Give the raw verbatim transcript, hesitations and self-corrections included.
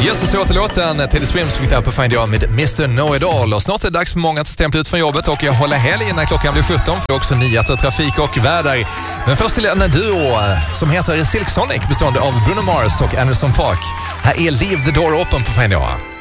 Yes, och så åter låten Teddy Swims fick där på Find You med mister Know-It-All. Och snart är det dags för många att stämpla ut från jobbet och jag håller helg innan klockan blir sjutton för det är också nyheter, trafik och väder. Men först till en duo som heter Silk Sonic bestående av Bruno Mars och Anderson .Paak. Här är Leave the Door Open på Find You.